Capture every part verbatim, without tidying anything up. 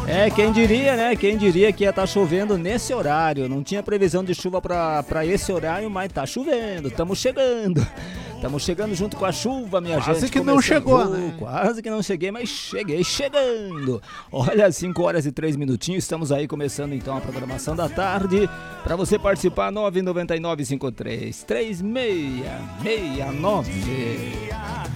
É, quem diria, né? Quem diria que ia estar chovendo nesse horário. Não tinha previsão de chuva pra, pra esse horário, mas tá chovendo. Estamos chegando. Estamos chegando junto com a chuva, minha quase gente. Que não chegou, oh, né? Quase que não cheguei, mas cheguei chegando. Olha, cinco horas e três minutinhos. Estamos aí começando então a programação da tarde. Para você participar, nove nove nove cinco três três seis seis nove.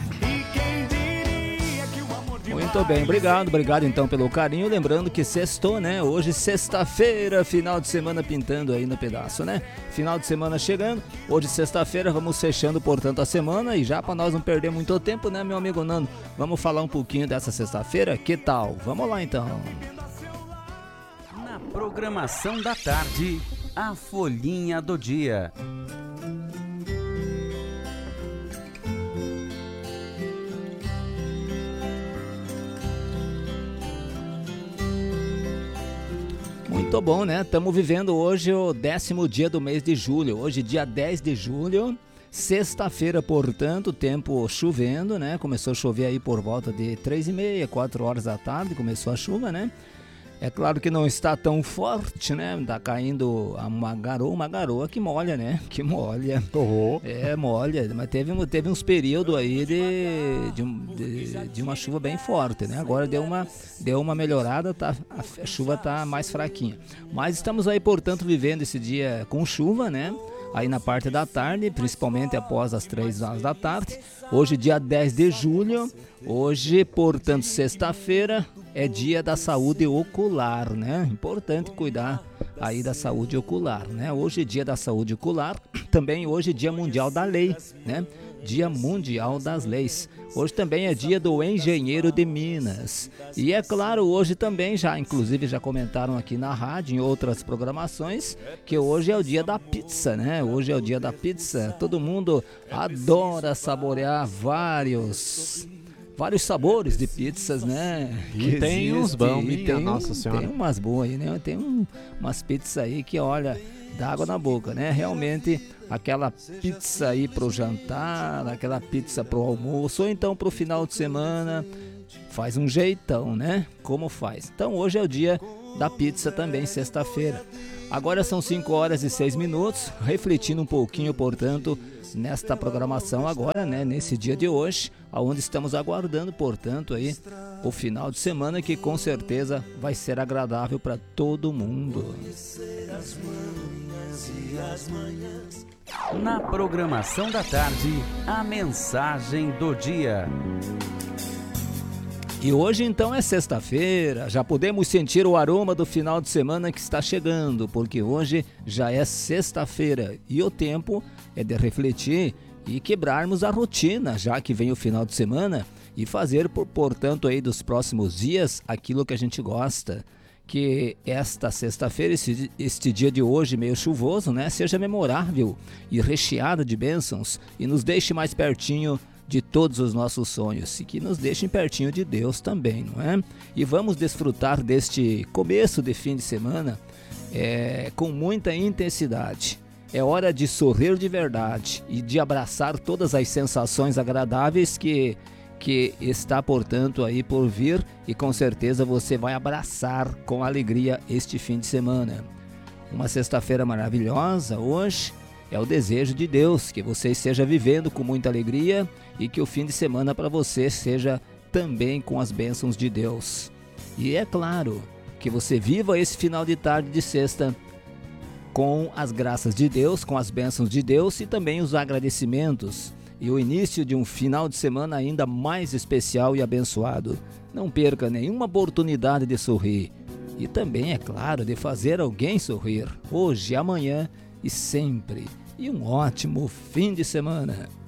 Muito bem, obrigado, obrigado então pelo carinho. Lembrando que sextou, né? Hoje, sexta-feira, final de semana pintando aí no pedaço, né? Final de semana chegando. Hoje, sexta-feira, vamos fechando, portanto, a semana. E já para nós não perder muito tempo, né, meu amigo Nando? Vamos falar um pouquinho dessa sexta-feira? Que tal? Vamos lá então. Na programação da tarde, a Folhinha do Dia. Muito bom, né? Estamos vivendo hoje o décimo dia do mês de julho. Hoje, dia dez de julho, sexta-feira, portanto, tempo chovendo, né? Começou a chover aí por volta de três e meia, quatro horas da tarde, começou a chuva, né? É claro que não está tão forte, né? Tá caindo uma garoa, uma garoa que molha, né? Que molha. Oh. É, molha. Mas teve, teve uns períodos aí de, de, de, de uma chuva bem forte, né? Agora deu uma, deu uma melhorada, tá, a chuva tá mais fraquinha. Mas estamos aí, portanto, vivendo esse dia com chuva, né? Aí na parte da tarde, principalmente após as três horas da tarde. Hoje, dia dez de julho, hoje, portanto, sexta-feira, é dia da saúde ocular, né? Importante cuidar aí da saúde ocular, né? Hoje é dia da saúde ocular, também hoje é dia mundial da lei, né? Dia mundial das leis. Hoje também é dia do engenheiro de Minas. E é claro, hoje também já, inclusive já comentaram aqui na rádio, em outras programações, que hoje é o dia da pizza, né? Hoje é o dia da pizza. Todo mundo adora saborear vários... vários sabores de pizzas, né? E tem existe, uns bons, e tem, nossa senhora. Tem umas boas aí, né? Tem um, umas pizzas aí que, olha, dá água na boca, né? Realmente, aquela pizza aí pro jantar, aquela pizza pro almoço, ou então pro final de semana, faz um jeitão, né? Como faz. Então, hoje é o dia da pizza também, sexta-feira. Agora são cinco horas e seis minutos, refletindo um pouquinho, portanto, nesta programação agora, né, nesse dia de hoje, aonde estamos aguardando, portanto, aí o final de semana que com certeza vai ser agradável para todo mundo. Na programação da tarde, a mensagem do dia. E hoje então é sexta-feira, já podemos sentir o aroma do final de semana que está chegando, porque hoje já é sexta-feira e o tempo é de refletir e quebrarmos a rotina, já que vem o final de semana, e fazer, portanto, aí dos próximos dias aquilo que a gente gosta. Que esta sexta-feira, este, este dia de hoje meio chuvoso, né, seja memorável e recheado de bênçãos e nos deixe mais pertinho de todos os nossos sonhos e que nos deixem pertinho de Deus também, não é? E vamos desfrutar deste começo de fim de semana é, com muita intensidade. É hora de sorrir de verdade e de abraçar todas as sensações agradáveis que, que está, portanto, aí por vir, e com certeza você vai abraçar com alegria este fim de semana. Uma sexta-feira maravilhosa hoje. É o desejo de Deus que você esteja vivendo com muita alegria e que o fim de semana para você seja também com as bênçãos de Deus. E é claro que você viva esse final de tarde de sexta com as graças de Deus, com as bênçãos de Deus e também os agradecimentos e o início de um final de semana ainda mais especial e abençoado. Não perca nenhuma oportunidade de sorrir e também, é claro, de fazer alguém sorrir hoje, amanhã e sempre. E um ótimo fim de semana.